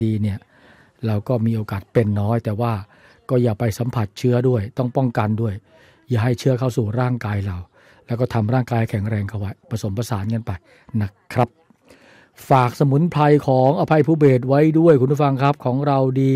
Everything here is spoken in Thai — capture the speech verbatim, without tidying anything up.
ดีเนี่ยเราก็มีโอกาสเป็นน้อยแต่ว่าก็อย่าไปสัมผัสเชื้อด้วยต้องป้องกันด้วยอย่าให้เชื้อเข้าสู่ร่างกายเราแล้วก็ทำร่างกายแข็งแรงเข้าไว้ผสมผสานกันไปนะครับฝากสมุนไพรของอภัยภูเบศรไว้ด้วยคุณผู้ฟังครับของเราดี